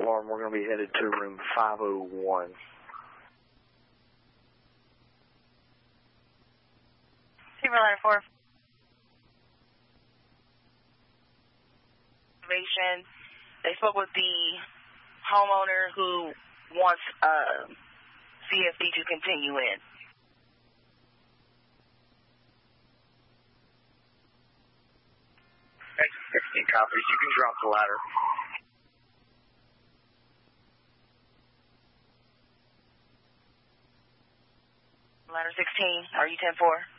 Alarm, we're going to be headed to room 501. Silver Ladder 4. They spoke with the homeowner who wants CFD to continue in. Exit 16 copies. You can drop the ladder. Ladder 16, are you 10-4?